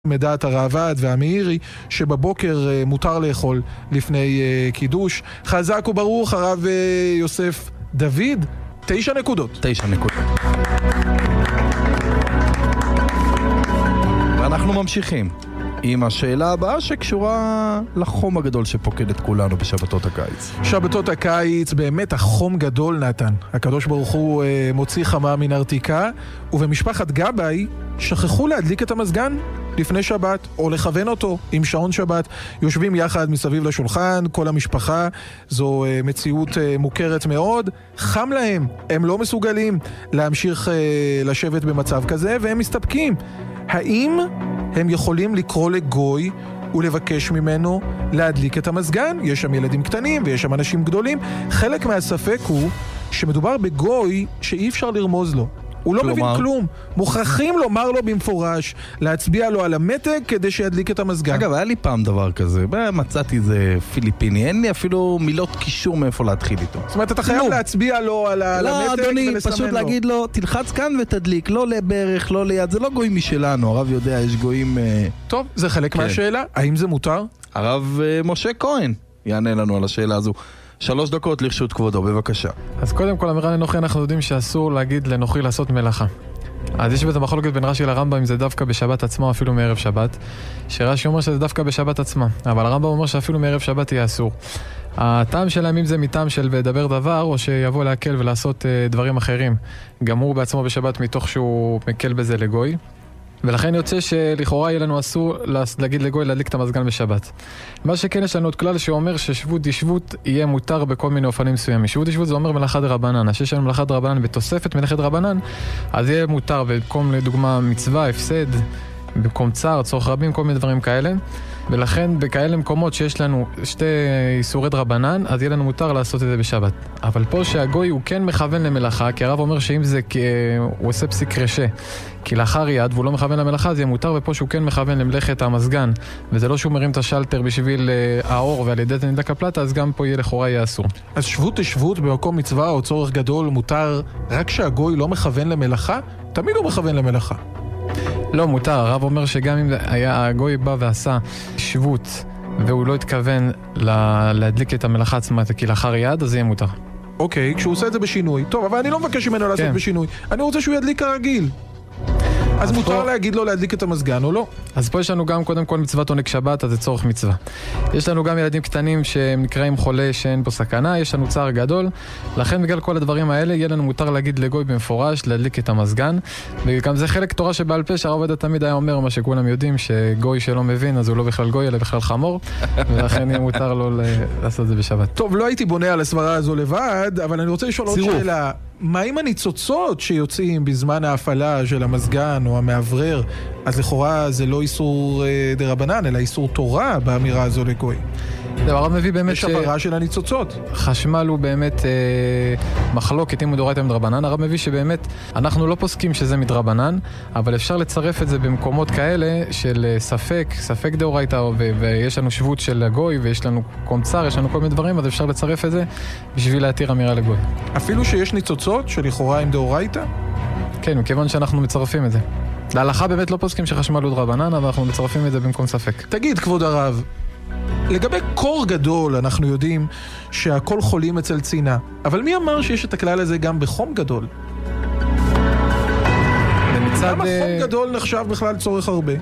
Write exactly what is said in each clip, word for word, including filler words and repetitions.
מדעת הראב"ד והמאירי שבבוקר מותר לאכול לפני קידוש. חזק וברוך הרב יוסף דוד. תשע נקודות. תשע נקודות. ואנחנו ממשיכים עם השאלה הבאה שקשורה לחום הגדול שפוקד את כולנו בשבתות הקיץ. שבתות הקיץ, באמת החום גדול נתן. הקדוש ברוך הוא אה, מוציא חמה מן ארתיקה, ובמשפחת גבאי שכחו להדליק את המזגן לפני שבת, או לכוון אותו עם שעון שבת. יושבים יחד מסביב לשולחן, כל המשפחה. זו אה, מציאות אה, מוכרת מאוד. חם להם, הם לא מסוגלים להמשיך אה, לשבת במצב כזה, והם מסתפקים. האם הם יכולים לקרוא לגוי ולבקש ממנו להדליק את המזגן? יש שם ילדים קטנים ויש שם אנשים גדולים. חלק מהספק הוא שמדובר בגוי שאי אפשר לרמוז לו. הוא לא מבין כלום. מוכרחים לומר לו במפורש, להצביע לו על המתג כדי שידליק את המזגן. אגב, היה לי פעם דבר כזה. מצאתי איזה פיליפיני. אין לי אפילו מילות קישור מאיפה להתחיל איתו. זאת אומרת, אתה חייב להצביע לו על המתג ולסמן לו. לא, אדוני, פשוט להגיד לו, תלחץ כאן ותדליק. לא לברך, לא ליד. זה לא גוי משלנו. הרב יודע, יש גויים... טוב, זה חלק מהשאלה. האם זה מותר? הרב משה כהן יענה לנו על השאלה הזו. שלוש דקות לרשות כבודו, בבקשה. אז קודם כל, אמירה לנוחי, אנחנו יודעים שאסור להגיד לנוחי לעשות מלאכה. אז יש בזה מחלוקת בין רש"י לרמב"ם אם זה דווקא בשבת עצמה, אפילו מערב שבת. שרש"י אומר שזה דווקא בשבת עצמה, אבל הרמב"ם אומר שאפילו מערב שבת יהיה אסור. הטעם שלהם אם זה מטעם של ודבר דבר, או שיבוא להקל ולעשות uh, דברים אחרים. גם הוא בעצמו בשבת מתוך שהוא מקל בזה לגוי. ולכן יוצא שלכאורה יהיה לנו אסור להגיד לגוי להדליק את המזגן בשבת. מה שכן יש לנו עוד כלל שאומר ששבות דשבות יהיה מותר בכל מיני אופנים מסוימים. שבות דשבות זה אומר מלאכת רבנן. אז שיש לנו מלאכת רבנן בתוספת מלאכת רבנן, אז יהיה מותר במקום לדוגמה מצווה, הפסד, במקום צער, צורך רבים, כל מיני דברים כאלה. ולכן בכאלה מקומות שיש לנו שתי איסורי רבנן, אז יהיה לנו מותר לעשות את זה בשבת. אבל פה שהגוי הוא כן מכוון למלאכה, כי הרב אומר שאם זה הוא עושה פסיק רשה, כי לאחר יד והוא לא מכוון למלאכה, זה יהיה מותר, ופה שהוא כן מכוון למלאכת המזגן, וזה לא שהוא מרים את השלטר בשביל האור ועל ידי תנדק הפלטה, אז גם פה יהיה לכאורה יהיה אסור. אז שבות תשבות במקום מצווה או צורך גדול מותר רק שהגוי לא מכוון למלאכה? תמיד הוא מכוון למלאכה. לא, מותר. הרב אומר שגם אם היה הגוי בא ועשה שבות והוא לא התכוון לה, להדליק את המלאכה עצמה כי לאחר יד, אז זה יהיה מותר. אוקיי, כשהוא עושה את זה בשינוי. טוב, אבל אני לא מבקש ממנו לעשות כן. בשינוי. אני רוצה שהוא ידליק כרגיל. אז, אז מותר פה... להגיד לו להדליק את המזגן או לא? אז פה יש לנו גם קודם כל מצוות עונג שבת, אז זה צורך מצווה. יש לנו גם ילדים קטנים שהם נקראים חולה שאין בו סכנה, יש לנו צער גדול, לכן בגלל כל הדברים האלה יהיה לנו מותר להגיד לגוי במפורש להדליק את המזגן, וגם זה חלק תורה שבעל פה שהרב עובדיה תמיד היה אומר מה שכולם יודעים, שגוי שלא מבין אז הוא לא בכלל גוי אלא בכלל חמור, ולכן יהיה מותר לו לעשות זה בשבת. טוב, לא הייתי בונה על הסברה הזו לבד, אבל אני רוצה לשאול עוד שאלה. מה עם הניצוצות שיוצאים בזמן ההפעלה של המזגן או המעברר? אז לכאורה זה לא איסור אה, דרבנן, אלא איסור תורה באמירה הזו לגוי. הרב מביא באמת יש הבהרה ש... של הניצוצות. חשמל הוא באמת אה, מחלוקת אם הוא דאורייתא מדרבנן. הרב מביא שבאמת אנחנו לא פוסקים שזה מדרבנן, אבל אפשר לצרף את זה במקומות כאלה של ספק, ספק דאורייתא, ו- ויש לנו שבות של הגוי, ויש לנו קומצר, יש לנו כל מיני דברים, אז אפשר לצרף את זה בשביל להתיר אמירה לגוי. אפילו שיש ניצוצות שלכאורה עם דאורייתא? כן, מכיוון שאנחנו מצרפים את זה. להלכה באמת לא פוסקים שחשמל הוא דרבנן, אבל אנחנו מצרפים את זה במקום ספק. תגיד, כבוד הרב, לגבי קור גדול אנחנו יודעים שהכל חולים אצל צינה, אבל מי אמר שיש את הכלל הזה גם בחום גדול? למה חום גדול נחשב בכלל צורך הרבה?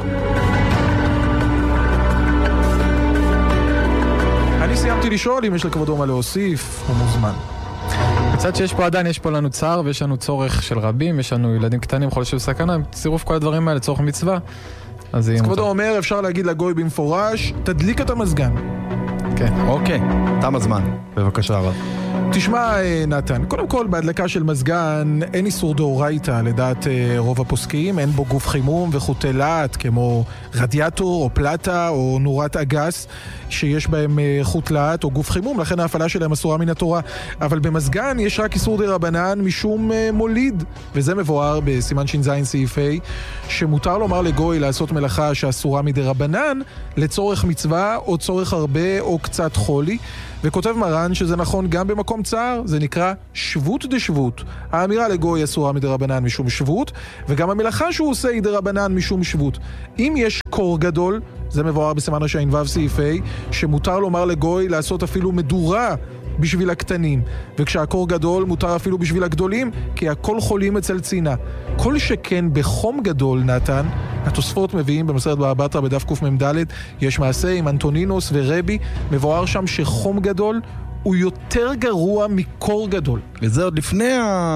אני סיימתי לשאול, אם יש לכבודו מה להוסיף, הוא מוזמן. מצד שיש פה עדיין, יש פה לנו צער ויש לנו צורך של רבים, יש לנו ילדים קטנים, חולה של סכנה, צירוף כל הדברים האלה, צורך מצווה. אז כבודו אומר, אפשר להגיד לגוי במפורש, תדליק את המזגן. כן. אוקיי, תם הזמן. בבקשה הרב. תשמע נתן, קודם כל בהדלקה של מזגן אין איסור דאורייתא לדעת רוב הפוסקים, אין בו גוף חימום וחוטי להט כמו רדיאטור או פלטה או נורת אגס שיש בהם חוט להט או גוף חימום, לכן ההפעלה שלהם אסורה מן התורה. אבל במזגן יש רק איסור דרבנן משום מוליד, וזה מבואר בסימן ש"ז סעיף ה' שמותר לומר לגוי לעשות מלאכה שאסורה מדרבנן לצורך מצווה או צורך הרבה או קצת חולי. וכותב מרן שזה נכון גם במקום צער, זה נקרא שבות דשבות. האמירה לגוי אסורה מדרבנן משום שבות, וגם המלאכה שהוא עושה היא דרבנן משום שבות. אם יש קור גדול, זה מבואר בסימן רש"ע ו' סעיף ה', שמותר לומר לגוי לעשות אפילו מדורה בשביל הקטנים, וכשהקור גדול מותר אפילו בשביל הגדולים, כי הכל חולים אצל צינה. כל שכן בחום גדול, נתן, התוספות מביאים במסכת בבא בתרא בדף קמ"ד, יש מעשה עם אנטונינוס ורבי, מבואר שם שחום גדול הוא יותר גרוע מקור גדול. וזה עוד לפני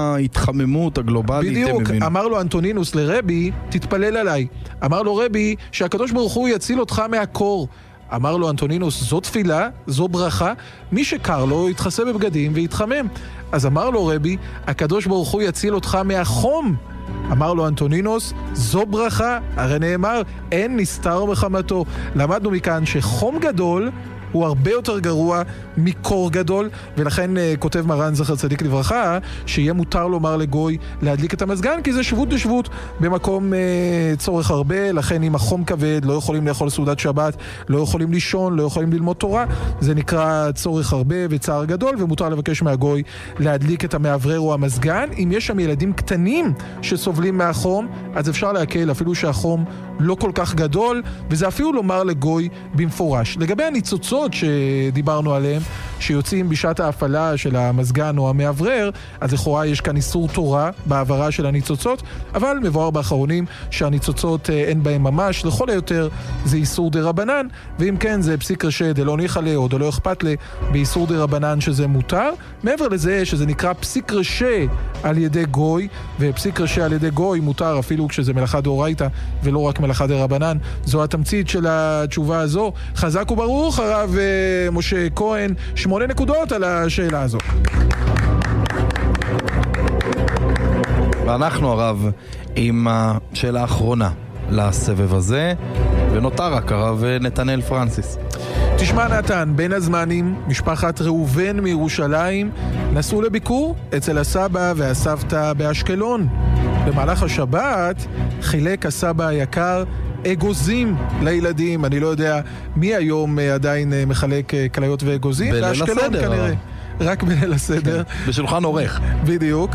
ההתחממות הגלובלית. בדיוק, אמר לו אנטונינוס לרבי, תתפלל עליי. אמר לו רבי, שהקדוש ברוך הוא יציל אותך מהקור. אמר לו אנטונינוס, זו תפילה, זו ברכה, מי שקר לו יתחסה בבגדים ויתחמם. אז אמר לו רבי, הקדוש ברוך הוא יציל אותך מהחום. אמר לו אנטונינוס, זו ברכה, הרי נאמר, אין נסתר מחמתו. למדנו מכאן שחום גדול הוא הרבה יותר גרוע מקור גדול, ולכן uh, כותב מרן זכר צדיק לברכה, שיהיה מותר לומר לגוי להדליק את המזגן, כי זה שבות דשבות במקום uh, צורך הרבה, לכן אם החום כבד, לא יכולים לאכול סעודת שבת, לא יכולים לישון, לא יכולים ללמוד תורה, זה נקרא צורך הרבה וצער גדול, ומותר לבקש מהגוי להדליק את המאוורר או המזגן. אם יש שם ילדים קטנים שסובלים מהחום, אז אפשר להקל אפילו שהחום לא כל כך גדול, וזה אפילו לומר לגוי במפורש. לגבי הניצוצות שדיברנו עליהם, שיוצאים בשעת ההפעלה של המזגן או המאוורר, אז לכאורה יש כאן איסור תורה בעברה של הניצוצות, אבל מבואר באחרונים שהניצוצות אין בהם ממש, לכל היותר זה איסור דרבנן, ואם כן זה פסיק רשע דלא ניחא ליה או דלא אכפת ליה באיסור דרבנן שזה מותר. מעבר לזה שזה נקרא פסיק רשע על ידי גוי, ופסיק רשע על ידי גוי מותר אפילו כשזה מלאכה דאורייתא ולא רק מלאכה דרבנן. זו התמצית של התשובה הזו. חזק וברוך הרב משה כהן, שמונה נקודות על השאלה הזו. ואנחנו הרב עם השאלה האחרונה לסבב הזה, ונותר רק הרב נתנאל פרנסיס. תשמע נתן, בין הזמנים משפחת ראובן מירושלים נסעו לביקור אצל הסבא והסבתא באשקלון. במהלך השבת חילק הסבא היקר אגוזים לילדים. אני לא יודע מי היום עדיין מחלק כליות ואגוזים. בליל הסדר כנראה. רק בליל הסדר. בשולחן עורך. בדיוק.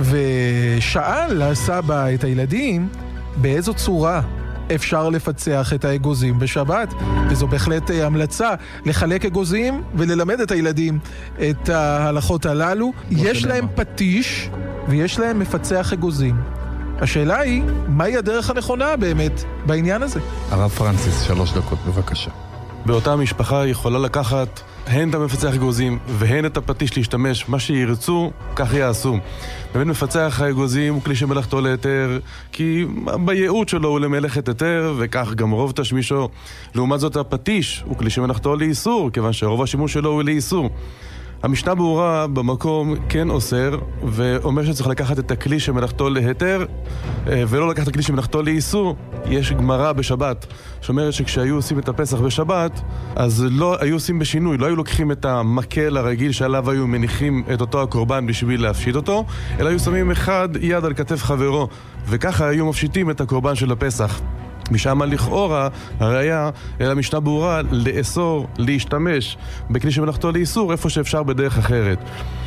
ושאל הסבא את הילדים באיזו צורה אפשר לפצח את האגוזים בשבת, וזו בהחלט המלצה לחלק אגוזים וללמד את הילדים את ההלכות הללו. יש להם פטיש ויש להם מפצח אגוזים. השאלה היא, מהי הדרך הנכונה באמת בעניין הזה? הרב פרנסיס, שלוש דקות, בבקשה. באותה משפחה יכולה לקחת הן את המפצח אגוזים והן את הפטיש להשתמש, מה שירצו, כך יעשו. באמת מפצח האגוזים הוא כלי שמלאכתו להיתר, כי בייעוד שלו הוא למלאכת היתר, וכך גם רוב תשמישו. לעומת זאת הפטיש הוא כלי שמלאכתו לאיסור, כיוון שרוב השימוש שלו הוא לאיסור. המשנה ברורה במקום כן אוסר, ואומר שצריך לקחת את הכלי שמלאכתו להיתר, ולא לקחת את הכלי שמלאכתו לאיסור. יש גמרא בשבת, שאומרת שכשהיו עושים את הפסח בשבת, אז לא היו עושים בשינוי, לא היו לוקחים את המקל הרגיל שעליו היו מניחים את אותו הקורבן בשביל להפשיט אותו, אלא היו שמים אחד יד על כתף חברו, וככה היו מפשיטים את הקורבן של הפסח. משם לכאורה הראיה אל המשנה ברורה לאסור להשתמש בכלי שמלאכתו לאיסור איפה שאפשר בדרך אחרת.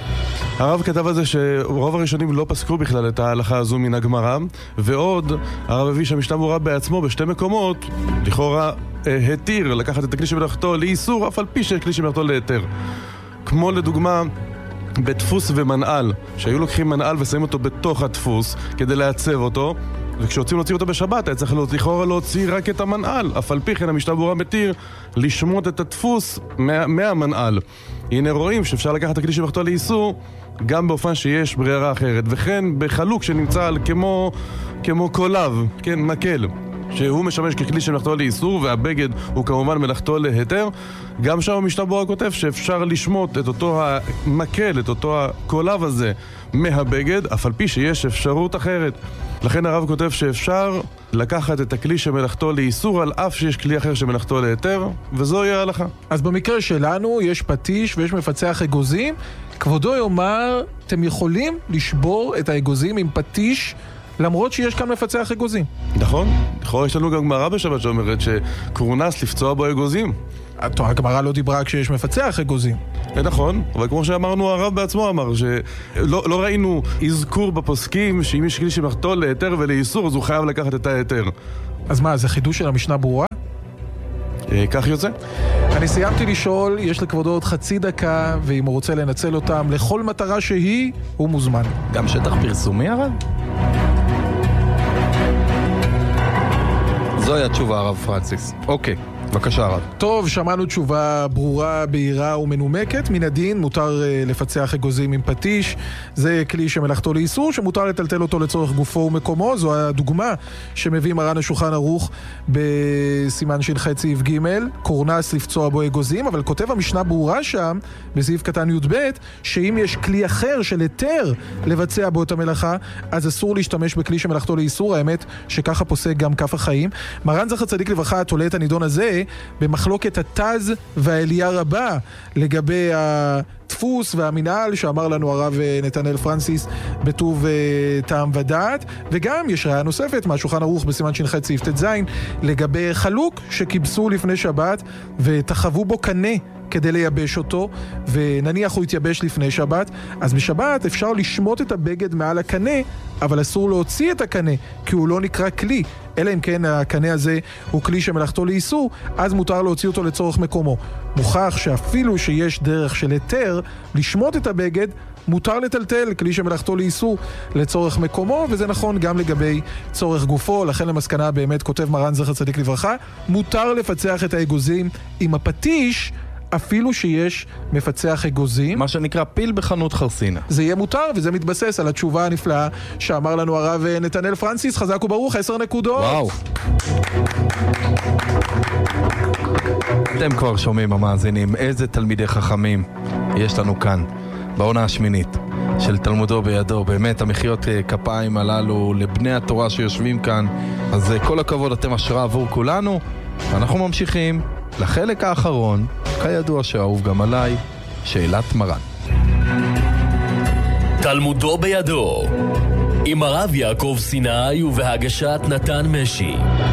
הרב כתב על זה שרוב הראשונים לא פסקו בכלל את ההלכה הזו מן הגמרא, ועוד הרב הביא שהמשנה ברורה בעצמו בשתי מקומות לכאורה אה, התיר לקחת את הכלי שמלאכתו לאיסור אף על פי שיש כלי שמלאכתו להיתר, כמו לדוגמה בדפוס ומנעל, שהיו לוקחים מנעל ושמים אותו בתוך הדפוס כדי לעצב אותו, וכשרוצים להוציא אותו בשבת, היה צריך לכאורה להוציא רק את המנעל. אף על פי כן המשנה ברורה מתיר לשמוט את הדפוס מה, מהמנעל. הנה רואים שאפשר לקחת את הכלי שמלאכתו לאיסור גם באופן שיש ברירה אחרת. וכן בחלוק שנמצא על כמו, כמו קולב, כן, מקל, שהוא משמש ככלי שמלאכתו לאיסור, והבגד הוא כמובן מלאכתו להיתר. גם שם המשנה ברורה כותב שאפשר לשמוט את אותו המקל, את אותו הקולב הזה מהבגד, אף על פי שיש אפשרות אחרת. לכן הרב כותב שאפשר לקחת את הכלי שמלאכתו לאיסור על אף שיש כלי אחר שמלאכתו להיתר, וזוהי ההלכה. אז במקרה שלנו יש פטיש ויש מפצח אגוזים. כבודו יאמר, אתם יכולים לשבור את האגוזים עם פטיש למרות שיש כאן מפצח אגוזים. נכון, נכון, יש לנו גם גמרא בשבת שאומרת שקורנס לפצוע בו אגוזים. הגמרא לא דיברה כשיש מפצח אגוזים. נכון, אבל כמו שאמרנו, הרב בעצמו אמר שלא לא ראינו אזכור בפוסקים שאם יש כלי שמלאכתו להיתר ולאיסור אז הוא חייב לקחת את ההיתר. אז מה, זה חידוש של המשנה ברורה? כך יוצא. אני סיימתי לשאול, יש לכבודו עוד חצי דקה, ואם הוא רוצה לנצל אותם לכל מטרה שהיא, הוא מוזמן. גם שטח פרסומי הרב? זוהי התשובה הרב פרנסיס. אוקיי, בבקשה הרב. טוב, שמענו תשובה ברורה, בהירה ומנומקת. מן הדין מותר uh, לפצח אגוזים עם פטיש. זה כלי שמלאכתו לאיסור, שמותר לטלטל אותו לצורך גופו ומקומו. זו הדוגמה שמביא מרן השולחן ערוך בסימן ש"ח סעיף ג', קורנס לפצוע בו אגוזים, אבל כותב המשנה ברורה שם, בסעיף קטן י"ב, שאם יש כלי אחר של היתר לבצע בו את המלאכה, אז אסור להשתמש בכלי שמלאכתו לאיסור. האמת שככה פוסק גם כף החיים. מרן זכר צדיק לברכה תולה את הנידון הזה במחלוקת התז והאליה רבה לגבי הדפוס והמנהל שאמר לנו הרב נתנאל פרנסיס בטוב טעם ודעת, וגם יש ראיה נוספת מהשולחן ערוך בסימן ש"ח סעיף ט"ז לגבי חלוק שקיבסו לפני שבת ותחבו בו קנה כדי לייבש אותו, ונניח הוא יתייבש לפני שבת, אז בשבת אפשר לשמוט את הבגד מעל הקנה, אבל אסור להוציא את הקנה, כי הוא לא נקרא כלי, אלא אם כן הקנה הזה הוא כלי שמלאכתו לאיסור, אז מותר להוציא אותו לצורך מקומו. מוכח שאפילו שיש דרך של היתר לשמוט את הבגד, מותר לטלטל כלי שמלאכתו לאיסור לצורך מקומו, וזה נכון גם לגבי צורך גופו. לכן למסקנה באמת כותב מרן זכר צדיק לברכה, מותר לפצח את האגוזים עם הפטיש, אפילו שיש מפצח אגוזים. מה שנקרא פיל בחנות חרסינה. זה יהיה מותר, וזה מתבסס על התשובה הנפלאה שאמר לנו הרב נתנאל פרנסיס. חזק וברוך, עשר נקודות. וואו. אתם כבר שומעים המאזינים, איזה תלמידי חכמים יש לנו כאן, בעונה השמינית של תלמודו בידו. באמת המחיאות כפיים הללו לבני התורה שיושבים כאן, אז כל הכבוד, אתם השראה עבור כולנו. אנחנו ממשיכים לחלק האחרון, כידוע שאהוב גם עליי, שאלת מרן. תלמודו בידו, עם הרב יעקב סיני ובהגשת נתן משי.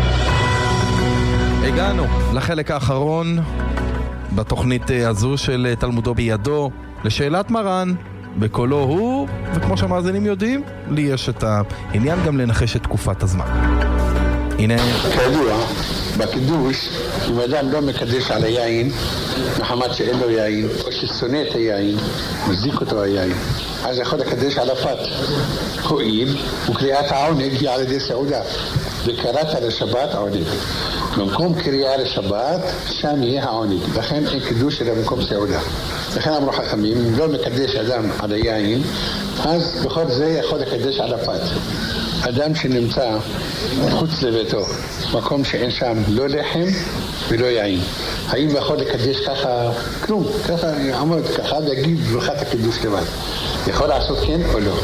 הגענו לחלק האחרון בתוכנית הזו של תלמודו בידו, לשאלת מרן, בקולו הוא, וכמו שהמאזינים יודעים, לי יש את העניין גם לנחש את תקופת הזמן. הנה... כידוע, בקידוש, אם אדם לא מקדש על היין, מחמת שאין לו יין, או ששונא את היין, מזיק אותו היין, אז יכול לקדש על הפת. הועיל, וקריאת העונג היא על ידי סעודה, וקראת לשבת עונג. במקום קריאה לשבת, שם יהיה העונג. לכן אין קידוש אלא במקום סעודה. לכן אמרו חכמים, אם לא מקדש אדם על היין, אז בכל זה יכול לקדש על הפת. אדם שנמצא חוץ לביתו, מקום שאין שם לא לחם ולא יין, האם יכול לקדש ככה כלום, ככה יעמוד ככה ויגיד ברכת הקידוש לבד, יכול לעשות כן או לא?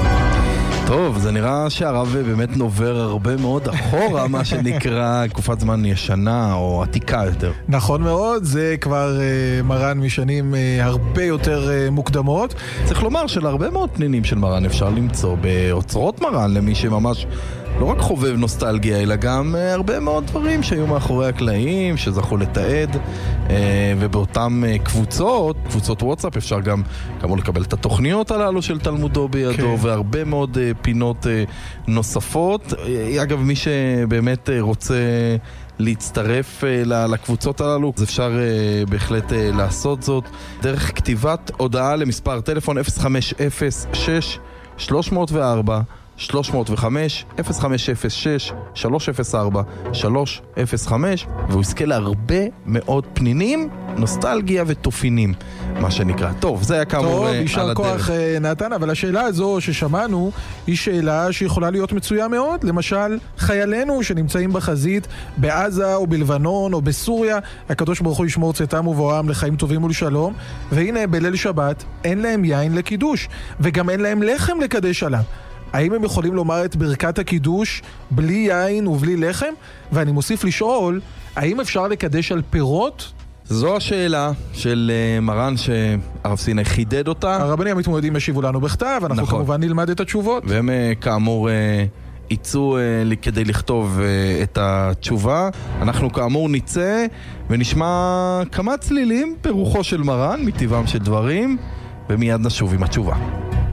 טוב, זה נראה שהרב באמת נובר הרבה מאוד אחורה, מה שנקרא תקופת זמן ישנה או עתיקה יותר. נכון מאוד, זה כבר uh, מרן משנים uh, הרבה יותר uh, מוקדמות. צריך לומר שלהרבה מאוד פנינים של מרן אפשר למצוא באוצרות מרן, למי שממש לא רק חובב נוסטלגיה, אלא גם uh, הרבה מאוד דברים שהיו מאחורי הקלעים, שזכו לתעד, uh, ובאותם uh, קבוצות, קבוצות וואטסאפ, אפשר גם כאמור לקבל את התוכניות הללו של תלמודו בידו, כן. והרבה מאוד uh, פינות uh, נוספות. Uh, אגב, מי שבאמת uh, רוצה להצטרף uh, לקבוצות הללו, אז אפשר uh, בהחלט uh, לעשות זאת דרך כתיבת הודעה למספר טלפון אפס חמש אפס שש שלוש אפס ארבע שלוש אפס חמש אפס חמש אפס שש שלוש אפס ארבע שלוש אפס חמש, והוא יזכה להרבה מאוד פנינים, נוסטלגיה ותופינים, מה שנקרא. טוב, זה היה כאמור על הדרך. טוב, יישר כוח נתן, אבל השאלה הזו ששמענו היא שאלה שיכולה להיות מצויה מאוד. למשל, חיילינו שנמצאים בחזית בעזה או בלבנון או בסוריה, הקדוש ברוך הוא ישמור צאתם ובואם לחיים טובים ולשלום, והנה בליל שבת אין להם יין לקידוש, וגם אין להם לחם לקדש עליו. האם הם יכולים לומר את ברכת הקידוש בלי יין ובלי לחם? ואני מוסיף לשאול, האם אפשר לקדש על פירות? זו השאלה של uh, מרן שהרב סיני חידד אותה. הרבנים המתמודדים ישיבו לנו בכתב, אנחנו נכון. כמובן נלמד את התשובות. והם uh, כאמור uh, יצאו uh, כדי לכתוב uh, את התשובה. אנחנו כאמור נצא ונשמע כמה צלילים ברוחו של מרן, מטבעם של דברים, ומיד נשוב עם התשובה.